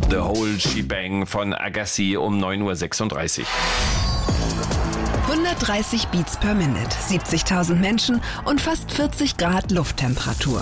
The Whole Shebang von Agassi um 9:36 Uhr. 130 Beats per Minute, 70.000 Menschen und fast 40 Grad Lufttemperatur.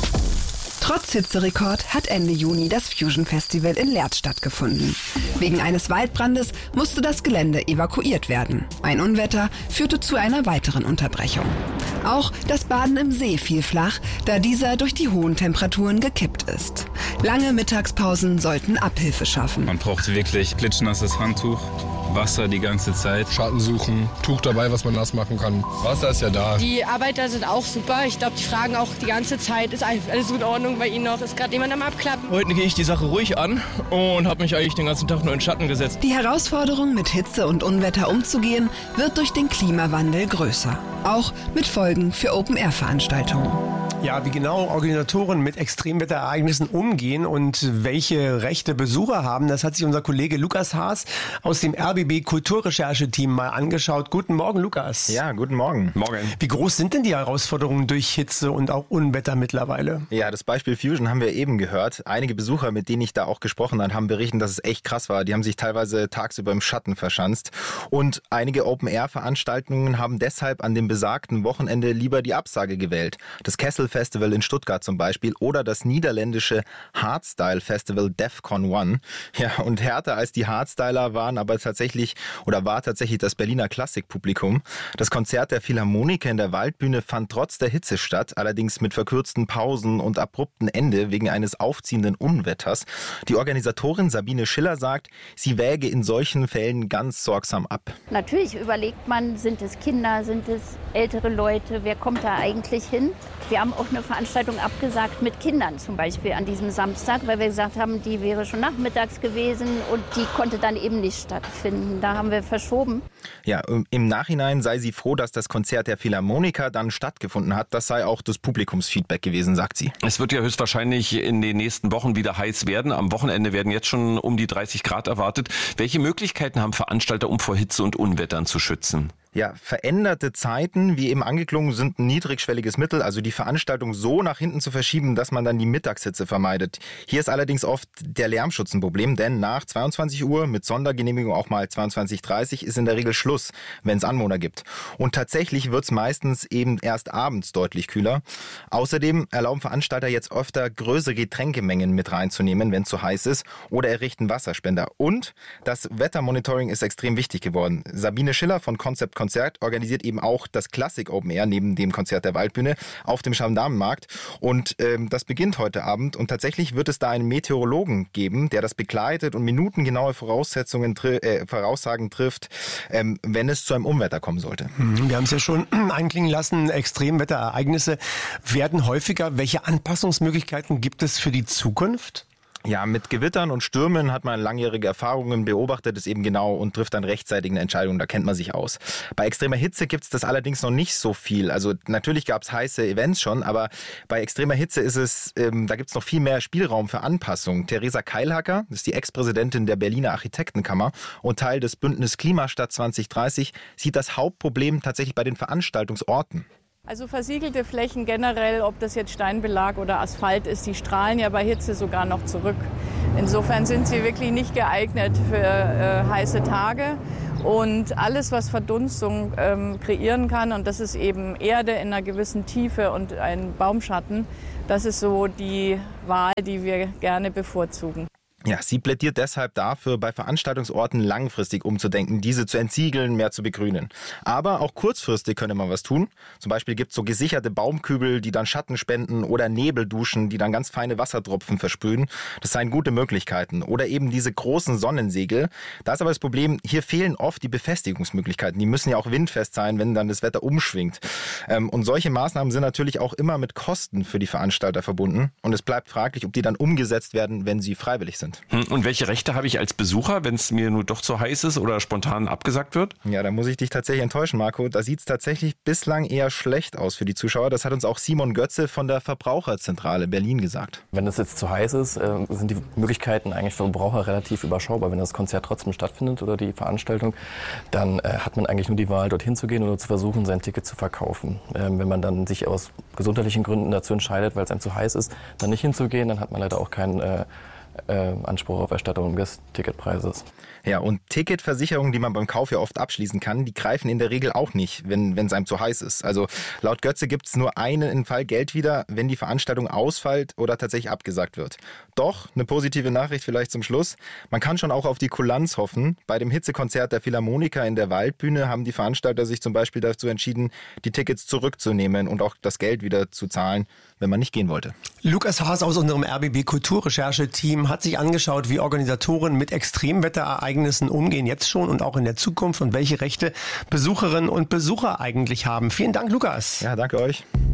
Trotz Hitzerekord hat Ende Juni das Fusion Festival in Lehrz stattgefunden. Wegen eines Waldbrandes musste das Gelände evakuiert werden. Ein Unwetter führte zu einer weiteren Unterbrechung. Auch das Baden im See fiel flach, da dieser durch die hohen Temperaturen gekippt ist. Lange Mittagspausen sollten Abhilfe schaffen. Man braucht wirklich klitschnasses Handtuch, Wasser die ganze Zeit. Schatten suchen, Tuch dabei, was man nass machen kann. Wasser ist ja da. Die Arbeiter sind auch super. Ich glaube, die fragen auch die ganze Zeit, ist alles in Ordnung bei Ihnen noch? Ist gerade jemand am Abklappen? Heute gehe ich die Sache ruhig an und habe mich eigentlich den ganzen Tag nur in den Schatten gesetzt. Die Herausforderung, mit Hitze und Unwetter umzugehen, wird durch den Klimawandel größer. Auch mit Folgen für Open-Air-Veranstaltungen. Ja, wie genau Organisatoren mit Extremwetterereignissen umgehen und welche Rechte Besucher haben, das hat sich unser Kollege Lukas Haas aus dem RBB Kulturrechercheteam mal angeschaut. Guten Morgen, Lukas. Ja, guten Morgen. Morgen. Wie groß sind denn die Herausforderungen durch Hitze und auch Unwetter mittlerweile? Ja, das Beispiel Fusion haben wir eben gehört. Einige Besucher, mit denen ich da auch gesprochen habe, haben berichtet, dass es echt krass war. Die haben sich teilweise tagsüber im Schatten verschanzt. Und einige Open-Air-Veranstaltungen haben deshalb an dem besagten Wochenende lieber die Absage gewählt. Das Kessel Festival in Stuttgart zum Beispiel oder das niederländische Hardstyle Festival Defcon One. Ja, und härter als die Hardstyler war tatsächlich das Berliner Klassikpublikum. Das Konzert der Philharmoniker in der Waldbühne fand trotz der Hitze statt, allerdings mit verkürzten Pausen und abrupten Ende wegen eines aufziehenden Unwetters. Die Organisatorin Sabine Schiller sagt, sie wäge in solchen Fällen ganz sorgsam ab. Natürlich überlegt man, sind es Kinder, sind es ältere Leute, wer kommt da eigentlich hin? Wir haben auch eine Veranstaltung abgesagt mit Kindern zum Beispiel an diesem Samstag, weil wir gesagt haben, die wäre schon nachmittags gewesen und die konnte dann eben nicht stattfinden. Da haben wir verschoben. Ja, im Nachhinein sei sie froh, dass das Konzert der Philharmoniker dann stattgefunden hat. Das sei auch das Publikumsfeedback gewesen, sagt sie. Es wird ja höchstwahrscheinlich in den nächsten Wochen wieder heiß werden. Am Wochenende werden jetzt schon um die 30 Grad erwartet. Welche Möglichkeiten haben Veranstalter, um vor Hitze und Unwettern zu schützen? Ja, veränderte Zeiten, wie eben angeklungen, sind ein niedrigschwelliges Mittel, also die Veranstaltung so nach hinten zu verschieben, dass man dann die Mittagshitze vermeidet. Hier ist allerdings oft der Lärmschutz ein Problem, denn nach 22 Uhr mit Sondergenehmigung auch mal 22:30 ist in der Regel Schluss, wenn es Anwohner gibt. Und tatsächlich wird es meistens eben erst abends deutlich kühler. Außerdem erlauben Veranstalter jetzt öfter größere Getränkemengen mit reinzunehmen, wenn es zu heiß ist, oder errichten Wasserspender. Und das Wettermonitoring ist extrem wichtig geworden. Sabine Schiller von Konzept Konzert organisiert eben auch das Klassik Open Air neben dem Konzert der Waldbühne auf dem Gendarmenmarkt. Und das beginnt heute Abend. Und tatsächlich wird es da einen Meteorologen geben, der das begleitet und minutengenaue Voraussagen trifft, wenn es zu einem Unwetter kommen sollte. Wir haben es ja schon anklingen lassen, Extremwetterereignisse werden häufiger. Welche Anpassungsmöglichkeiten gibt es für die Zukunft? Ja, mit Gewittern und Stürmen hat man langjährige Erfahrungen, beobachtet es eben genau und trifft dann rechtzeitig eine Entscheidung, da kennt man sich aus. Bei extremer Hitze gibt es das allerdings noch nicht so viel. Also natürlich gab es heiße Events schon, aber bei extremer Hitze ist es, da gibt es noch viel mehr Spielraum für Anpassung. Theresa Keilhacker, das ist die Ex-Präsidentin der Berliner Architektenkammer und Teil des Bündnis Klimastadt 2030, sieht das Hauptproblem tatsächlich bei den Veranstaltungsorten. Also versiegelte Flächen generell, ob das jetzt Steinbelag oder Asphalt ist, die strahlen ja bei Hitze sogar noch zurück. Insofern sind sie wirklich nicht geeignet für heiße Tage. Und alles, was Verdunstung kreieren kann, und das ist eben Erde in einer gewissen Tiefe und ein Baumschatten, das ist so die Wahl, die wir gerne bevorzugen. Ja, sie plädiert deshalb dafür, bei Veranstaltungsorten langfristig umzudenken, diese zu entsiegeln, mehr zu begrünen. Aber auch kurzfristig könne man was tun. Zum Beispiel gibt es so gesicherte Baumkübel, die dann Schatten spenden, oder Nebelduschen, die dann ganz feine Wassertropfen versprühen. Das seien gute Möglichkeiten. Oder eben diese großen Sonnensegel. Da ist aber das Problem, hier fehlen oft die Befestigungsmöglichkeiten. Die müssen ja auch windfest sein, wenn dann das Wetter umschwingt. Und solche Maßnahmen sind natürlich auch immer mit Kosten für die Veranstalter verbunden. Und es bleibt fraglich, ob die dann umgesetzt werden, wenn sie freiwillig sind. Und welche Rechte habe ich als Besucher, wenn es mir nur doch zu heiß ist oder spontan abgesagt wird? Ja, da muss ich dich tatsächlich enttäuschen, Marco. Da sieht es tatsächlich bislang eher schlecht aus für die Zuschauer. Das hat uns auch Simon Götze von der Verbraucherzentrale Berlin gesagt. Wenn es jetzt zu heiß ist, sind die Möglichkeiten eigentlich für Verbraucher relativ überschaubar. Wenn das Konzert trotzdem stattfindet oder die Veranstaltung, dann hat man eigentlich nur die Wahl, dorthin zu gehen oder zu versuchen, sein Ticket zu verkaufen. Wenn man dann sich aus gesundheitlichen Gründen dazu entscheidet, weil es einem zu heiß ist, dann nicht hinzugehen, dann hat man leider auch keinen Anspruch auf Erstattung des Ticketpreises. Ja, und Ticketversicherungen, die man beim Kauf ja oft abschließen kann, die greifen in der Regel auch nicht, wenn es einem zu heiß ist. Also laut Götze gibt es nur einen Fall Geld wieder, wenn die Veranstaltung ausfällt oder tatsächlich abgesagt wird. Doch, eine positive Nachricht vielleicht zum Schluss. Man kann schon auch auf die Kulanz hoffen. Bei dem Hitzekonzert der Philharmoniker in der Waldbühne haben die Veranstalter sich zum Beispiel dazu entschieden, die Tickets zurückzunehmen und auch das Geld wieder zu zahlen, wenn man nicht gehen wollte. Lukas Haas aus unserem RBB Kulturrecherche-Team hat sich angeschaut, wie Organisatoren mit Extremwetterereignissen umgehen, jetzt schon und auch in der Zukunft, und welche Rechte Besucherinnen und Besucher eigentlich haben. Vielen Dank, Lukas. Ja, danke euch.